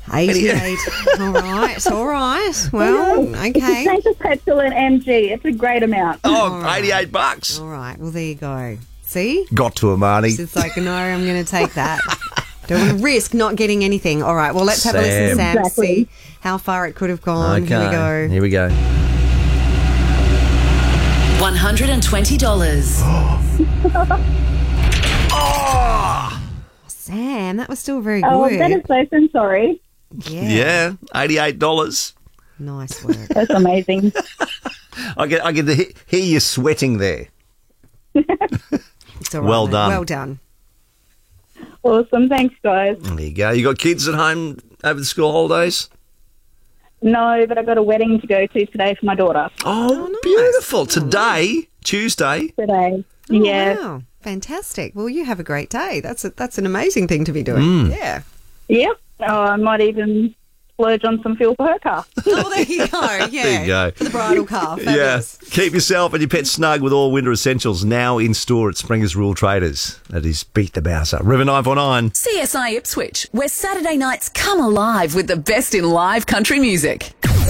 88. All right. Well, okay. Take a petrol and MG. It's a great amount. Oh, $88. All right. Well, there you go. See? Got to him, Marnie. It's like, no, I'm going to take that. Don't want to risk not getting anything. All right. Well, let's have a listen, Sam. Exactly. See how far it could have gone. Okay. Here we go. $120. Oh! Sam, that was still very good. Oh, that is so sorry. Yeah, $88. Nice work. That's amazing. I get to hear you sweating there. It's all right, Well mate. done. Well done. Awesome. Thanks, guys. There you go. You got kids at home over the school holidays? No, but I've got a wedding to go to today for my daughter Oh, nice. beautiful. Today, Tuesday. today. Oh, Yeah. Wow. Fantastic. Well, you have a great day. That's an amazing thing to be doing. Yeah. Yep. Oh, I might even splurge on some fuel for her car. Oh, there you go. Yeah. There you go. For the bridal car. Fabulous. Yeah. Keep yourself and your pet snug with all winter essentials now in store at Springers Rural Traders. That is Beat the Bowser. River 949. CSI Ipswich, where Saturday nights come alive with the best in live country music.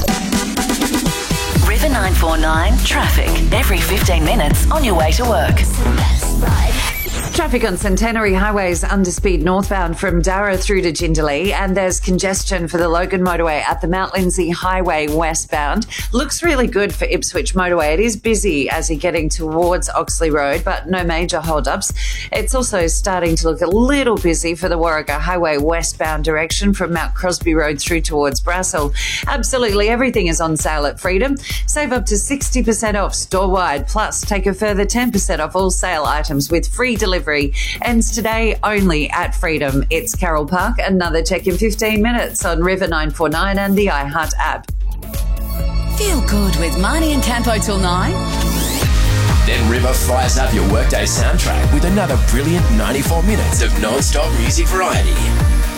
River 949 traffic every 15 minutes on your way to work. Traffic on Centenary Highway is underspeed northbound from Darra through to Jindalee, and there's congestion for the Logan Motorway at the Mount Lindsay Highway westbound. Looks really good for Ipswich Motorway. It is busy as you're getting towards Oxley Road, but no major hold-ups. It's also starting to look a little busy for the Warragah Highway westbound direction from Mount Crosby Road through towards Brassel. Absolutely everything is on sale at Freedom. Save up to 60% off store-wide, plus take a further 10% off all sale items with free delivery. Ends today only at Freedom. It's Carroll Park. Another check in 15 minutes on River 949 and the iHeart app. Feel good with Marnie and Campo till 9. Then River fires up your workday soundtrack with another brilliant 94 minutes of non-stop music variety.